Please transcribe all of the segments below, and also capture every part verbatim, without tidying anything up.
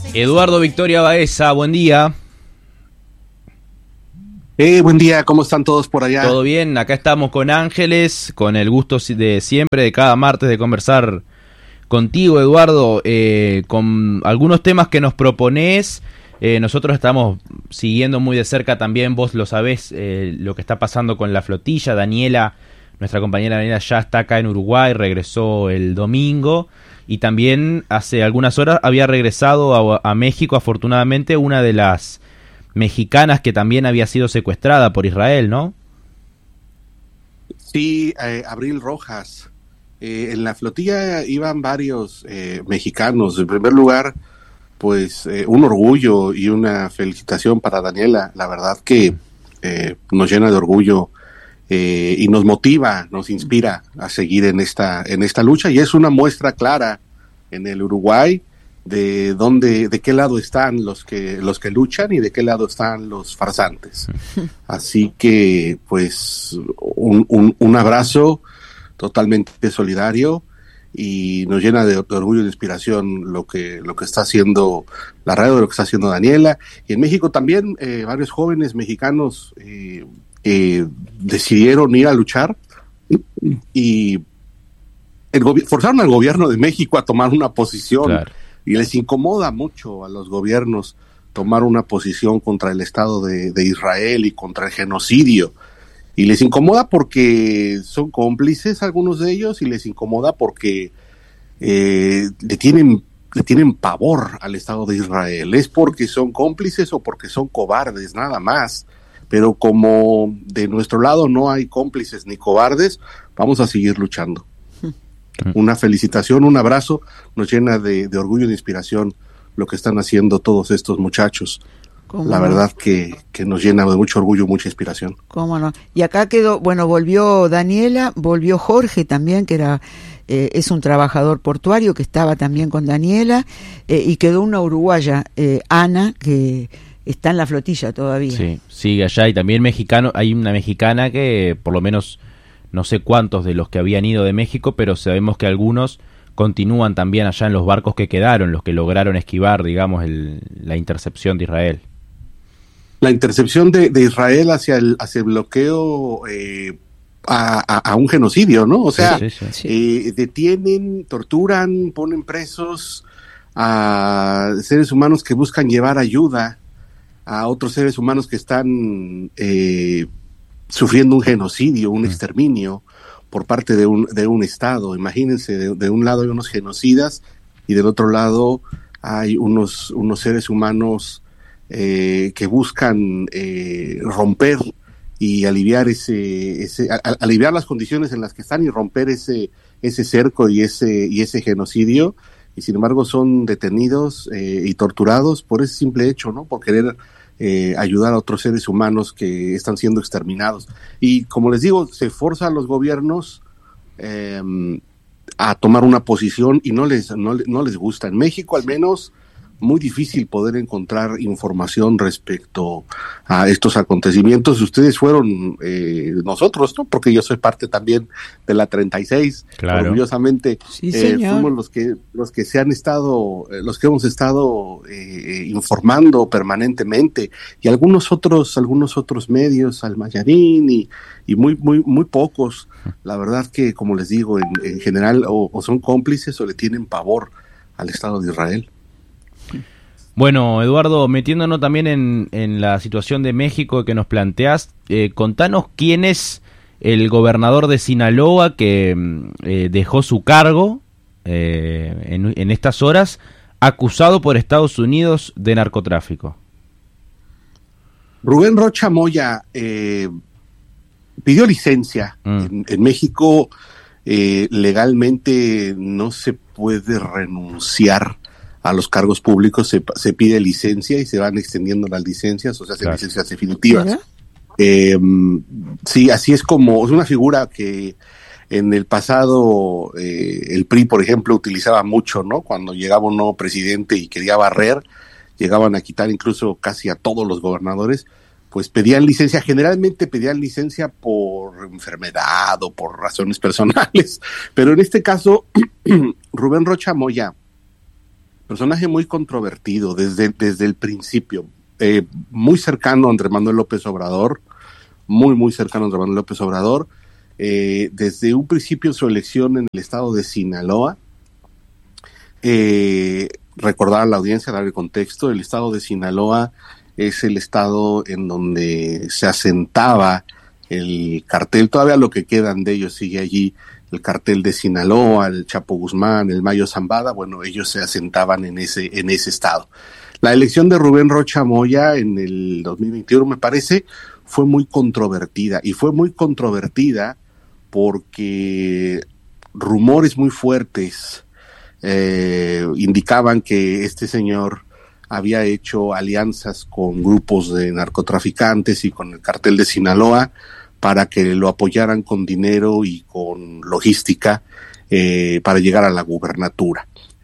Eduardo Victoria Baeza, buen día. Eh, buen día, ¿cómo están todos por allá? Todo bien, acá estamos con Ángeles, con el gusto de siempre, de cada martes, de conversar contigo, Eduardo, eh, con algunos temas que nos proponés. Eh, nosotros estamos siguiendo muy de cerca también, vos lo sabés, eh, lo que está pasando con la flotilla. Daniela, nuestra compañera Daniela, ya está acá en Uruguay, regresó el domingo, y también hace algunas horas había regresado a, a México, afortunadamente, una de las mexicanas que también había sido secuestrada por Israel, ¿no? Sí, eh, Abril Rojas. Eh, en la flotilla iban varios eh, mexicanos. En primer lugar, pues eh, un orgullo y una felicitación para Daniela. La verdad que eh, nos llena de orgullo eh, y nos motiva, nos inspira a seguir en esta en esta lucha, y es una muestra clara en el Uruguay de dónde, de qué lado están los que los que luchan y de qué lado están los farsantes. Así que, pues, un, un, un abrazo totalmente solidario, y nos llena de, de orgullo y de inspiración lo que lo que está haciendo la radio, lo que está haciendo Daniela. Y en México también eh, varios jóvenes mexicanos eh, eh, decidieron ir a luchar, y el gobi- forzaron al gobierno de México a tomar una posición. Claro. Y les incomoda mucho a los gobiernos tomar una posición contra el Estado de, de Israel y contra el genocidio. Y les incomoda porque son cómplices algunos de ellos, y les incomoda porque eh, le tienen le tienen pavor al Estado de Israel. Es porque son cómplices o porque son cobardes, nada más. Pero como de nuestro lado no hay cómplices ni cobardes, vamos a seguir luchando. Una felicitación, un abrazo, nos llena de, de orgullo y de inspiración lo que están haciendo todos estos muchachos. La no? verdad que, que nos llena de mucho orgullo, mucha inspiración. ¿Cómo no? Y acá quedó, bueno, volvió Daniela, volvió Jorge también, que era eh, es un trabajador portuario que estaba también con Daniela, eh, y quedó una uruguaya, eh, Ana, que está en la flotilla todavía. Sí, sigue allá, y también mexicano, hay una mexicana que por lo menos, no sé cuántos de los que habían ido de México, pero sabemos que algunos continúan también allá en los barcos que quedaron, los que lograron esquivar, digamos, el, la intercepción de Israel. La intercepción de, de Israel hacia el, hacia el bloqueo eh, a, a, a un genocidio, ¿no? O sea, sí, sí, sí. Eh, detienen, torturan, ponen presos a seres humanos que buscan llevar ayuda a otros seres humanos que están eh, sufriendo un genocidio, un exterminio por parte de un de un Estado. Imagínense, de, de un lado hay unos genocidas y del otro lado hay unos unos seres humanos eh, que buscan eh, romper y aliviar ese ese a, a, aliviar las condiciones en las que están y romper ese ese cerco y ese y ese genocidio, y sin embargo son detenidos eh, y torturados por ese simple hecho, ¿no? Por querer Eh, ayudar a otros seres humanos que están siendo exterminados. Y como les digo, se forza a los gobiernos eh, a tomar una posición, y no les, no, no les gusta. En México, al menos, muy difícil poder encontrar información respecto a estos acontecimientos. Ustedes fueron eh, nosotros, ¿no? Porque yo soy parte también de la treinta y seis. Claro. Orgullosamente, sí, eh, fuimos los que los que se han estado, eh, los que hemos estado eh, informando permanentemente, y algunos otros, algunos otros medios, Almayarín y y muy muy muy pocos. La verdad que, como les digo, en, en general o, o son cómplices o le tienen pavor al Estado de Israel. Bueno, Eduardo, metiéndonos también en, en la situación de México que nos planteás, eh, contanos quién es el gobernador de Sinaloa que eh, dejó su cargo eh, en, en estas horas, acusado por Estados Unidos de narcotráfico. Rubén Rocha Moya eh, pidió licencia. Mm. En, en México eh, legalmente no se puede renunciar a los cargos públicos, se, se pide licencia y se van extendiendo las licencias, o sea, claro, licencias definitivas. Eh, sí, así es como, es una figura que en el pasado eh, el P R I, por ejemplo, utilizaba mucho, ¿no? Cuando llegaba un nuevo presidente y quería barrer, llegaban a quitar incluso casi a todos los gobernadores, pues pedían licencia, generalmente pedían licencia por enfermedad o por razones personales, pero en este caso, Rubén Rocha Moya personaje muy controvertido desde, desde el principio, eh, muy cercano a Andrés Manuel López Obrador, muy, muy cercano a Andrés Manuel López Obrador, eh, desde un principio su elección en el estado de Sinaloa. Eh, recordar a la audiencia, dar el contexto, el estado de Sinaloa es el estado en donde se asentaba el cartel, todavía lo que quedan de ellos sigue allí, el cartel de Sinaloa, el Chapo Guzmán, el Mayo Zambada, bueno, ellos se asentaban en ese, en ese estado. La elección de Rubén Rocha Moya en el dos mil veintiuno, me parece, fue muy controvertida, y fue muy controvertida porque rumores muy fuertes eh, indicaban que este señor había hecho alianzas con grupos de narcotraficantes y con el cartel de Sinaloa para que lo apoyaran con dinero y con logística eh, para llegar a la gubernatura.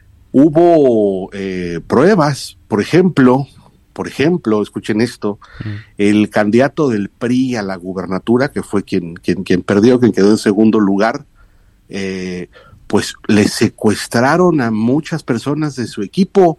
Hubo eh, pruebas, por ejemplo, por ejemplo, escuchen esto, mm. el candidato del P R I a la gubernatura, que fue quien, quien, quien perdió, quien quedó en segundo lugar, eh, pues le secuestraron a muchas personas de su equipo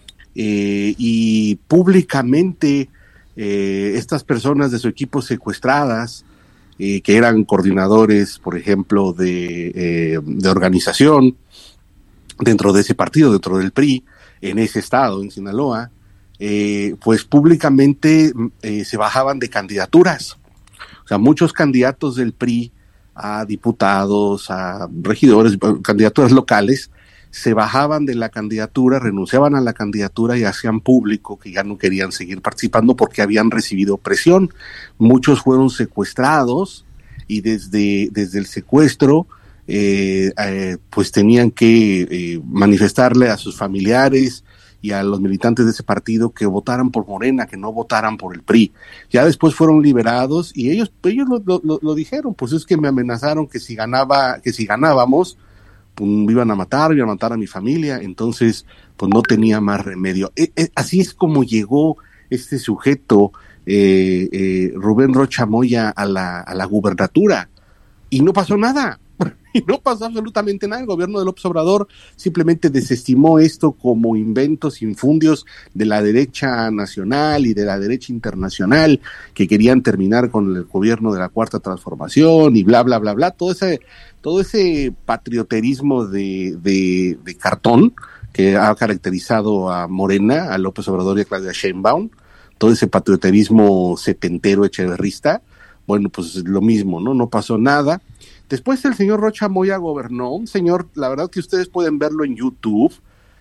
eh, y públicamente eh, estas personas de su equipo secuestradas, Eh, que eran coordinadores, por ejemplo, de, eh, de organización dentro de ese partido, dentro del P R I, en ese estado, en Sinaloa, eh, pues públicamente eh, se bajaban de candidaturas. O sea, muchos candidatos del P R I a diputados, a regidores, candidaturas locales, se bajaban de la candidatura, renunciaban a la candidatura y hacían público que ya no querían seguir participando porque habían recibido presión. Muchos fueron secuestrados y desde, desde el secuestro eh, eh, pues tenían que eh, manifestarle a sus familiares y a los militantes de ese partido que votaran por Morena, que no votaran por el P R I. Ya después fueron liberados y ellos, ellos lo, lo, lo dijeron, pues es que me amenazaron que si ganaba, que si ganábamos, pues me iban a matar, iban a matar a mi familia, entonces pues no tenía más remedio. E, e, así es como llegó este sujeto, eh, eh, Rubén Rocha Moya, a la, a la gubernatura, y no pasó nada, y no pasó absolutamente nada. El gobierno de López Obrador simplemente desestimó esto como inventos, infundios de la derecha nacional y de la derecha internacional, que querían terminar con el gobierno de la Cuarta Transformación, y bla, bla, bla, bla, todo ese... todo ese patrioterismo de, de, de cartón que ha caracterizado a Morena, a López Obrador y a Claudia Sheinbaum, todo ese patrioterismo setentero echeverrista, bueno, pues lo mismo, ¿no? No pasó nada. Después el señor Rocha Moya gobernó, un señor, la verdad que ustedes pueden verlo en YouTube,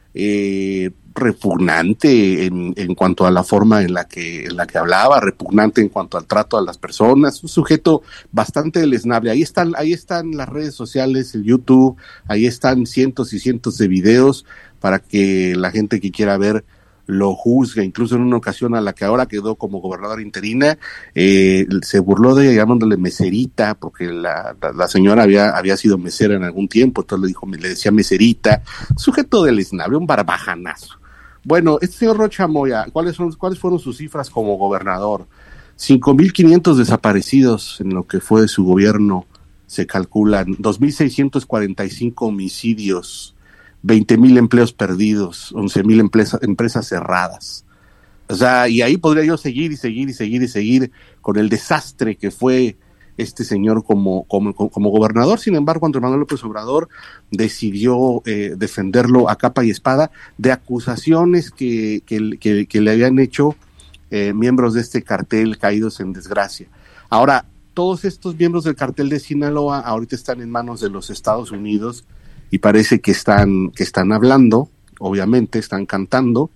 eh, repugnante en, en cuanto a la forma en la que en la que hablaba, repugnante en cuanto al trato a las personas, un sujeto bastante deleznable. Ahí están, ahí están las redes sociales, el YouTube, ahí están cientos y cientos de videos para que la gente que quiera ver lo juzgue. Incluso en una ocasión a la que ahora quedó como gobernadora interina, eh, se burló de ella llamándole meserita, porque la, la, la señora había, había sido mesera en algún tiempo, entonces le dijo, le decía meserita, sujeto deleznable, un barbajanazo. Bueno, este señor Rocha Moya, ¿cuáles son, cuáles fueron sus cifras como gobernador? cinco mil quinientos desaparecidos en lo que fue su gobierno, se calculan, dos mil seiscientos cuarenta y cinco homicidios, veinte mil empleos perdidos, once mil empresas, empresas cerradas. O sea, y ahí podría yo seguir y seguir y seguir y seguir con el desastre que fue este señor como, como, como gobernador. Sin embargo, Andrés Manuel López Obrador decidió eh, defenderlo a capa y espada de acusaciones que, que, que, que le habían hecho eh, miembros de este cartel caídos en desgracia. Ahora, todos estos miembros del cartel de Sinaloa ahorita están en manos de los Estados Unidos y parece que están, que están hablando, obviamente, están cantando,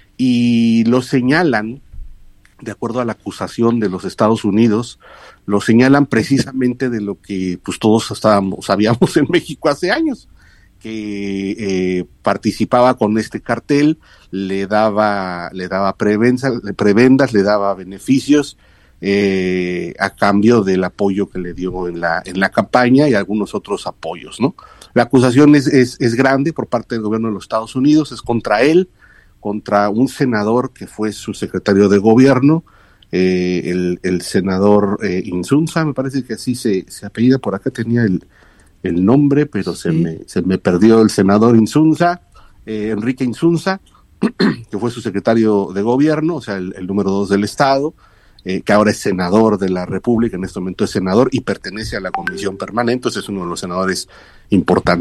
y lo señalan, de acuerdo a la acusación de los Estados Unidos, lo señalan precisamente de lo que pues todos estábamos, sabíamos en México hace años, que eh, participaba con este cartel, le daba, le daba prebendas, prebendas, le daba beneficios, eh, a cambio del apoyo que le dio en la, en la campaña y algunos otros apoyos, ¿no? La acusación es, es, es grande por parte del gobierno de los Estados Unidos, es contra él, contra un senador que fue su secretario de gobierno, eh, el, el senador eh, Insunza, me parece que así se, se apellida, por acá tenía el, el nombre, pero sí. se, me, se me perdió el senador Insunza, eh, Enrique Insunza, que fue su secretario de gobierno, o sea, el, el número dos del Estado, eh, que ahora es senador de la República, en este momento es senador y pertenece a la comisión permanente, entonces es uno de los senadores importantes.